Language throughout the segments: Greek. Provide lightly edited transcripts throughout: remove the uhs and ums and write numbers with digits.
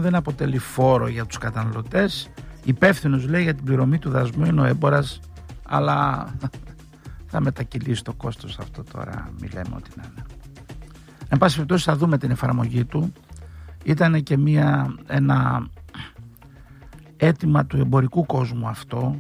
δεν αποτελεί φόρο για τους καταναλωτές. Υπεύθυνος, λέει, για την πληρωμή του δασμού είναι ο έμπορας, αλλά θα μετακυλήσει το κόστος αυτό τώρα, μη λέμε ό,τι να είναι. Εν πάση περιπτώσει θα δούμε την εφαρμογή του. Ήταν και ένα αίτημα του εμπορικού κόσμου αυτό,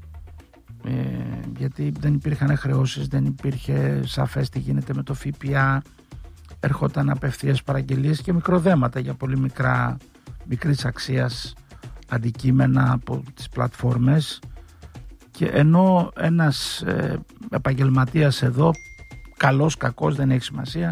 γιατί δεν υπήρχαν χρεώσεις, δεν υπήρχε σαφές τι γίνεται με το ΦΠΑ, έρχονταν απευθείας παραγγελίες και μικροδέματα για πολύ μικρής αξίας αντικείμενα από τις πλατφόρμες, και ενώ ένας επαγγελματίας εδώ, καλός, κακός, δεν έχει σημασία,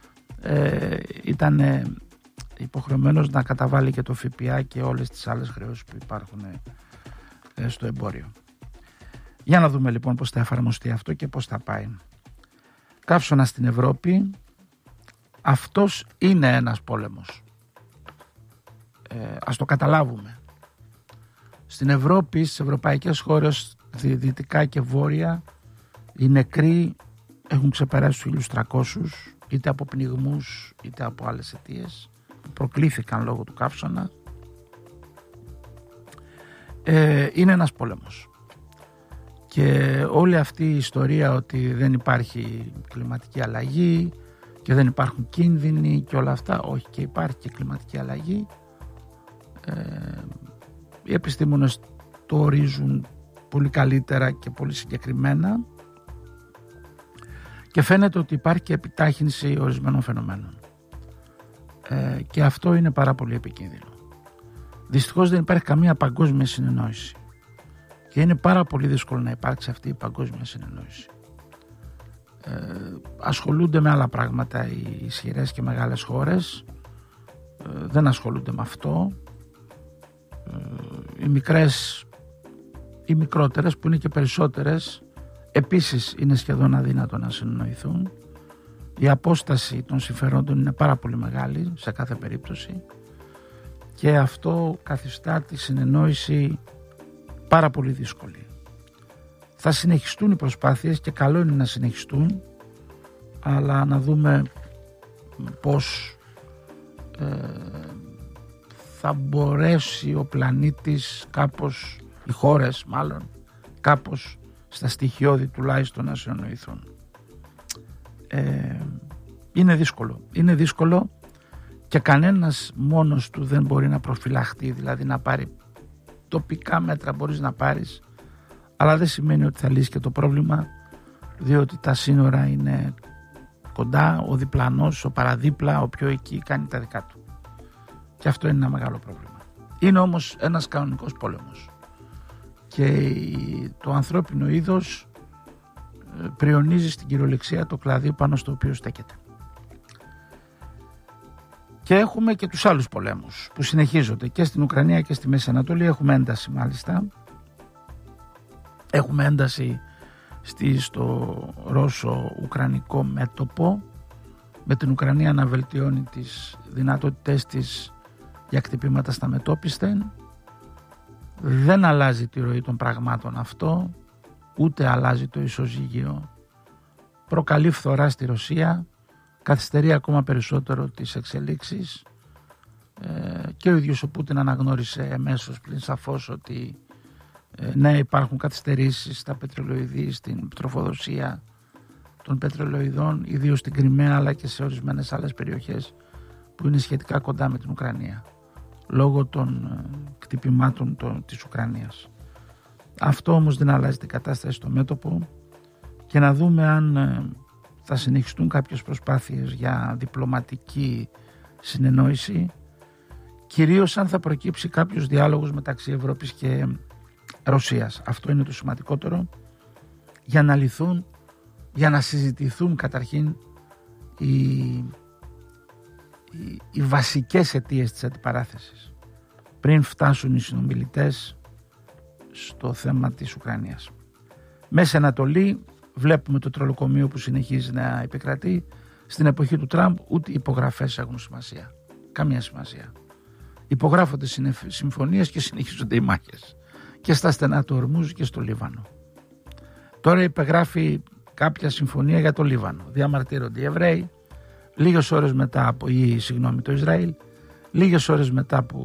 ήταν υποχρεωμένος να καταβάλει και το ΦΠΑ και όλες τις άλλες χρεώσεις που υπάρχουν στο εμπόριο. Για να δούμε λοιπόν πώς θα εφαρμοστεί αυτό και πώς θα πάει. Καύσωνα στην Ευρώπη, αυτός είναι ένας πόλεμος. Ας το καταλάβουμε. Στην Ευρώπη, στις ευρωπαϊκές χώρες, δυτικά και βόρεια, οι νεκροί έχουν ξεπεράσει τους 1.300, είτε από πνιγμούς είτε από άλλες αιτίες που προκλήθηκαν λόγω του καύσωνα. Είναι ένας πόλεμος. Και όλη αυτή η ιστορία ότι δεν υπάρχει κλιματική αλλαγή και δεν υπάρχουν κίνδυνοι και όλα αυτά, όχι, και υπάρχει και κλιματική αλλαγή. Οι επιστήμονες το ορίζουν πολύ καλύτερα και πολύ συγκεκριμένα και φαίνεται ότι υπάρχει και επιτάχυνση ορισμένων φαινομένων. Και αυτό είναι πάρα πολύ επικίνδυνο. Δυστυχώς δεν υπάρχει καμία παγκόσμια συνεννόηση και είναι πάρα πολύ δύσκολο να υπάρξει αυτή η παγκόσμια συνεννόηση. Ασχολούνται με άλλα πράγματα οι ισχυρές και μεγάλες χώρες, δεν ασχολούνται με αυτό. Οι μικρές, οι μικρότερες που είναι και περισσότερες, επίσης είναι σχεδόν αδύνατο να συνεννοηθούν. Η απόσταση των συμφερόντων είναι πάρα πολύ μεγάλη σε κάθε περίπτωση και αυτό καθιστά τη συνεννόηση πάρα πολύ δύσκολη. Θα συνεχιστούν οι προσπάθειες και καλό είναι να συνεχιστούν, αλλά να δούμε πώς θα μπορέσει ο πλανήτης κάπως, οι χώρες μάλλον, κάπως στα στοιχειώδη τουλάχιστον να συνεννοηθούν. Είναι δύσκολο και κανένας μόνος του δεν μπορεί να προφυλαχτεί, δηλαδή να πάρει τοπικά μέτρα μπορείς να πάρεις, αλλά δεν σημαίνει ότι θα λύσει και το πρόβλημα, διότι τα σύνορα είναι κοντά, ο διπλανός, ο παραδίπλα, ο πιο εκεί κάνει τα δικά του. Και αυτό είναι ένα μεγάλο πρόβλημα. Είναι όμως ένας κανονικός πόλεμος και το ανθρώπινο είδος πριονίζει στην κυριολεξία το κλαδί πάνω στο οποίο στέκεται. Και έχουμε και τους άλλους πολέμους που συνεχίζονται και στην Ουκρανία και στη Μέση Ανατολή. Έχουμε ένταση μάλιστα. Έχουμε ένταση στο Ρώσο-Ουκρανικό μέτωπο, με την Ουκρανία να βελτιώνει τις δυνατότητές της για χτυπήματα στα μετώπισθεν. Δεν αλλάζει τη ροή των πραγμάτων αυτό, ούτε αλλάζει το ισοζύγιο. Προκαλεί φθορά στη Ρωσία, καθυστερεί ακόμα περισσότερο τις εξελίξεις και ο ίδιος ο Πούτιν αναγνώρισε εμέσως πλην σαφώς ότι ναι, υπάρχουν καθυστερήσεις στα πετρελοειδή, στην τροφοδοσία των πετρελοειδών, ιδίως στην Κριμαία αλλά και σε ορισμένες άλλες περιοχές που είναι σχετικά κοντά με την Ουκρανία, λόγω των κτυπημάτων της Ουκρανίας. Αυτό όμως δεν αλλάζει την κατάσταση στο μέτωπο και να δούμε αν θα συνεχιστούν κάποιες προσπάθειες για διπλωματική συνεννόηση, κυρίως αν θα προκύψει κάποιος διάλογος μεταξύ Ευρώπης και Ρωσίας. Αυτό είναι το σημαντικότερο για να λυθούν, για να συζητηθούν καταρχήν οι βασικές αιτίες της αντιπαράθεσης πριν φτάσουν οι συνομιλητές στο θέμα της Ουκρανίας. Μέση Ανατολή βλέπουμε το τρολοκομείο που συνεχίζει να επικρατεί. Στην εποχή του Τραμπ ούτε οι υπογραφές έχουν σημασία, καμία σημασία. Υπογράφονται συμφωνίες και συνεχίζονται οι μάχες και στα στενά του Ορμούζ και στο Λίβανο. Τώρα υπεγράφει κάποια συμφωνία για το Λίβανο, διαμαρτύρονται οι Εβραίοι, λίγες ώρες μετά το Ισραήλ, λίγες ώρες μετά που